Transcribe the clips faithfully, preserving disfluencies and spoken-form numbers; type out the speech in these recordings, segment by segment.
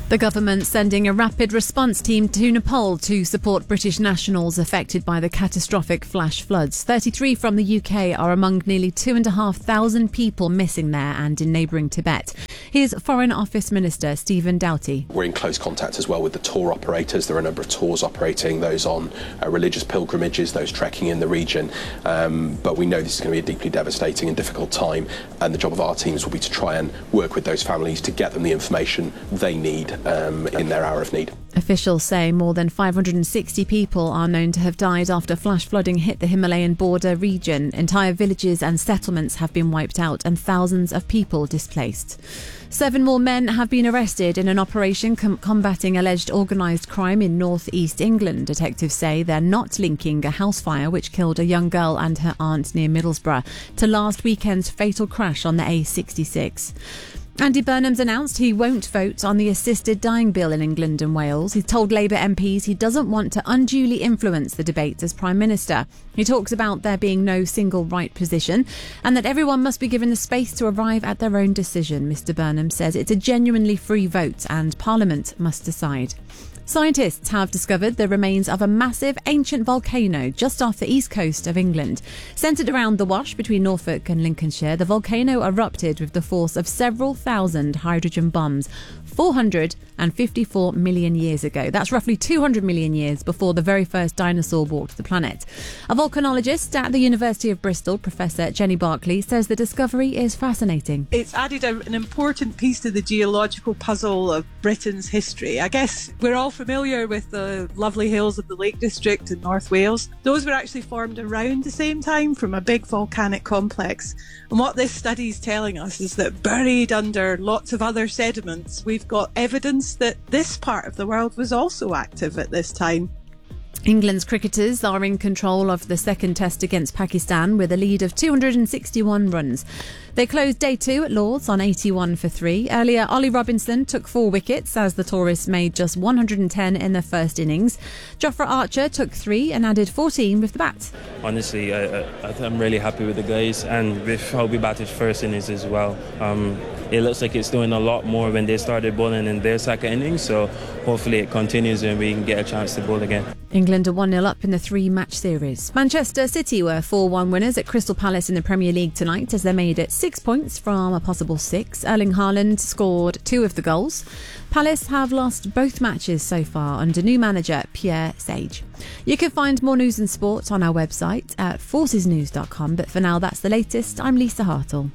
The government sending a rapid response team to Nepal to support British nationals affected by the catastrophic flash floods. thirty-three from the U K are among nearly two and a half thousand people missing there and in neighbouring Tibet. Here's Foreign Office Minister Stephen Doughty. We're in close contact as well with the tour operators. There are a number of tours operating, those on uh, religious pilgrimages, those trekking in the region. Um, but we know this is going to be a deeply devastating and difficult time, and the job of our teams will be to try and work with those families to get them the information they need Um, in their hour of need. Officials say more than five hundred sixty people are known to have died after flash flooding hit the Himalayan border region. Entire villages and settlements have been wiped out and thousands of people displaced. Seven more men have been arrested in an operation com- combating alleged organised crime in North East England. Detectives say they're not linking a house fire which killed a young girl and her aunt near Middlesbrough to last weekend's fatal crash on the A sixty-six. Andy Burnham's announced he won't vote on the assisted dying bill in England and Wales. He's told Labour M Ps he doesn't want to unduly influence the debate as Prime Minister. He talks about there being no single right position and that everyone must be given the space to arrive at their own decision. Mister Burnham says it's a genuinely free vote and Parliament must decide. Scientists have discovered the remains of a massive ancient volcano just off the east coast of England. Centred around the Wash between Norfolk and Lincolnshire, the volcano erupted with the force of several thousand hydrogen bombs four hundred fifty-four million years ago. That's roughly two hundred million years before the very first dinosaur walked the planet. A volcanologist at the University of Bristol, Professor Jenny Barclay, says the discovery is fascinating. It's added a, an important piece to the geological puzzle of Britain's history. I guess we're all familiar with the lovely hills of the Lake District in North Wales. Those were actually formed around the same time from a big volcanic complex. And what this study is telling us is that buried under lots of other sediments, we've got evidence that this part of the world was also active at this time. England's cricketers are in control of the second test against Pakistan with a lead of two hundred sixty-one runs. They closed day two at Lord's on eighty-one for three. Earlier, Ollie Robinson took four wickets as the tourists made just one hundred ten in their first innings. Jofra Archer took three and added fourteen with the bat. Honestly, I, I, I'm really happy with the guys and with how we batted first innings as well. Um, it looks like it's doing a lot more when they started bowling in their second innings, so hopefully it continues and we can get a chance to bowl again. England are one nil up in the three-match series. Manchester City were four one winners at Crystal Palace in the Premier League tonight as they made it six points from a possible six. Erling Haaland scored two of the goals. Palace have lost both matches so far under new manager Pierre Sage. You can find more news and sport on our website at forces news dot com, but for now that's the latest. I'm Lisa Hartle.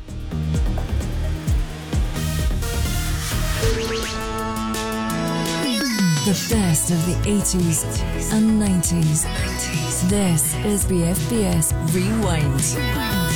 The best of the eighties and nineties. This is B F B S Rewind.